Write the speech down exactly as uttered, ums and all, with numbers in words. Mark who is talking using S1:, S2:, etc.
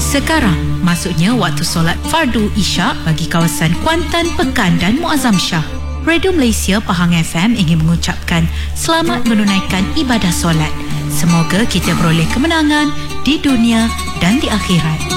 S1: Sekarang, maksudnya waktu solat fardu Isyak bagi kawasan Kuantan, Pekan dan Muazzam Shah. Radio Malaysia Pahang F M ingin mengucapkan selamat menunaikan ibadah solat. Semoga kita beroleh kemenangan di dunia dan di akhirat.